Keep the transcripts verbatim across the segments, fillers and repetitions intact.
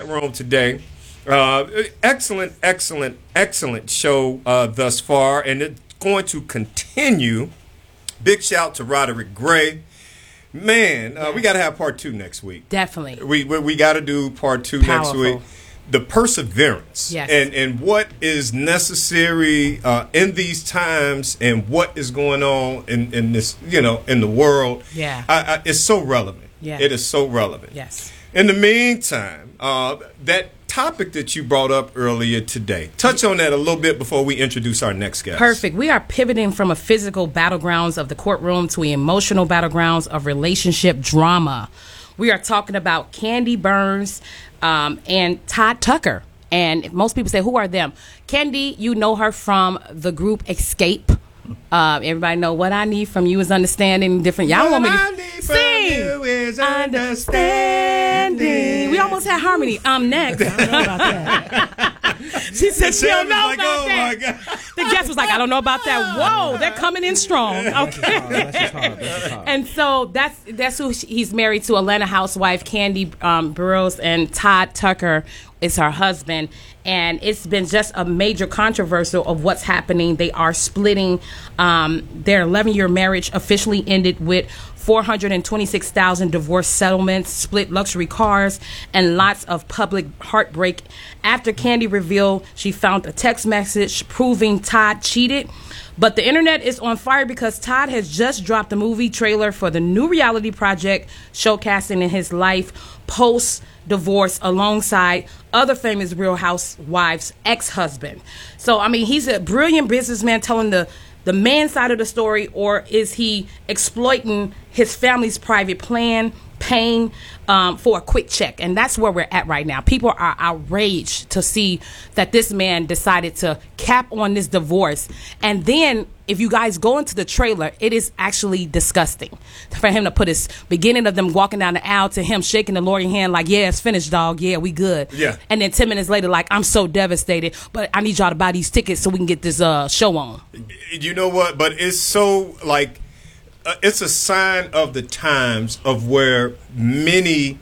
room today. Uh, excellent, excellent, excellent show uh, thus far, and it's going to continue. Big shout to Roderick Gray. Man, uh, we got to have part two next week. Definitely. We we, we got to do part two Powerful. next week. The perseverance yes. and, and what is necessary uh, in these times and what is going on in, in this, you know, in the world. Yeah. I, I, it's so relevant. Yeah. It is so relevant. Yes. In the meantime, uh, that topic that you brought up earlier today, touch on that a little bit before we introduce our next guest. Perfect. We are pivoting from a physical battlegrounds of the courtroom to emotional battlegrounds of relationship drama. We are talking about Kandi Burruss um, and Todd Tucker. And most people say, who are them? Kandi, you know her from the group Xscape. Uh, everybody know what I need from you is understanding. Different. Y'all want me to sing? You is understanding. We almost had harmony. I'm next. I don't know about that. She said she don't know like, about oh that. My God. The guest was like, I don't know about that. Whoa, they're coming in strong. Okay. And so that's that's who he's married to, Atlanta housewife Kandi um, Burruss, and Todd Tucker is her husband. And it's been just a major controversial of what's happening. They are splitting. Um, their eleven-year marriage officially ended with four hundred twenty-six thousand divorce settlements, split luxury cars, and lots of public heartbreak after Kandi revealed she found a text message proving Todd cheated. But the internet is on fire because Todd has just dropped a movie trailer for the new reality project showcasing in his life post-divorce alongside other famous Real Housewives' ex-husband. So, I mean, he's a brilliant businessman telling the the man's side of the story, or is he exploiting his family's private plan, pain, um, for a quick check? And that's where we're at right now. People are outraged to see that this man decided to cap on this divorce. And then, if you guys go into the trailer, it is actually disgusting for him to put his beginning of them walking down the aisle to him shaking the lawyer hand like, yeah, it's finished, dog. Yeah, we good. Yeah. And then ten minutes later, like, I'm so devastated, but I need y'all to buy these tickets so we can get this uh, show on. You know what? But it's so, like, uh, it's a sign of the times of where many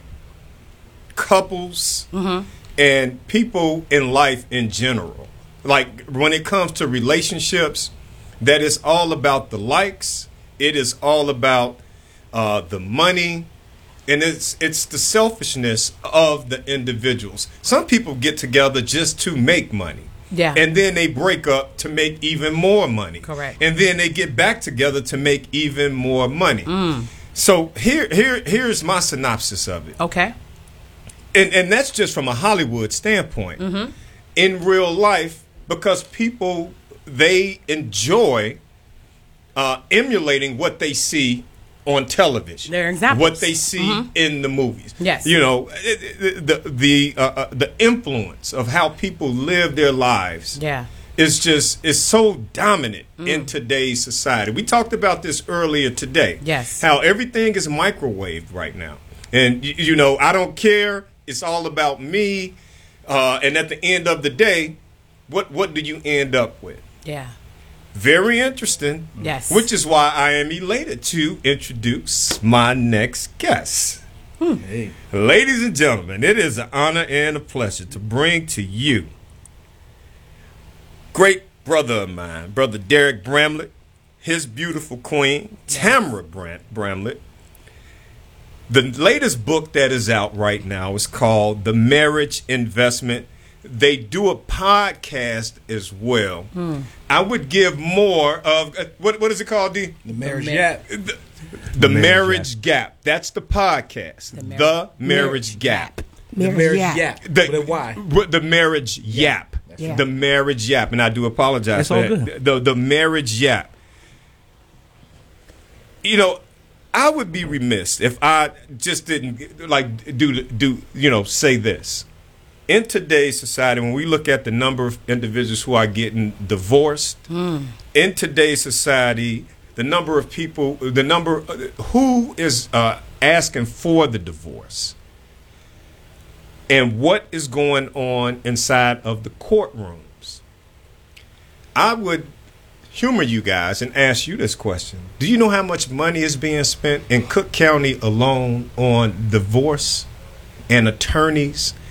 couples Mm-hmm. and people in life in general, like when it comes to relationships, that is all about the likes. It is all about uh, the money, and it's it's the selfishness of the individuals. Some people get together just to make money. Yeah. And then they break up to make even more money. Correct. And then they get back together to make even more money. Mm. So here here here's my synopsis of it. Okay. And and that's just from a Hollywood standpoint. Mm-hmm. In real life, because people, they enjoy uh, emulating what they see on television. They're examples. What they see Mm-hmm. in the movies. Yes. You know, it, it, the the uh, uh, the influence of how people live their lives. Yeah. Is just is so dominant mm. in today's society. We talked about this earlier today. Yes. How everything is microwaved right now, and you, you know, I don't care. It's all about me. Uh, and at the end of the day, what what do you end up with? Yeah. Very interesting. Yes. Which is why I am elated to introduce my next guest. Hmm. Hey. Ladies and gentlemen, it is an honor and a pleasure to bring to you great brother of mine, Brother Derek Bramlett, his beautiful queen, Tamara Bram- Bramlett. The latest book that is out right now is called The Marriage Investment. They do a podcast as well. Hmm. I would give more of, uh, what what is it called, D? The Marriage The Gap. The, the Marriage Marriage Gap. That's the podcast. The Mar- The Marriage Marriage Gap. The Marriage Gap. The, With a Y. The Marriage Yap. Yeah. The Marriage Yap. And I do apologize It's for all that. good. The, the Marriage Yap. You know, I would be remiss if I just didn't like do do you know say this. In today's society, when we look at the number of individuals who are getting divorced, Mm. in today's society, the number of people, the number who is uh, asking for the divorce, and what is going on inside of the courtrooms, I would humor you guys and ask you this question. Do you know how much money is being spent in Cook County alone on divorce and attorneys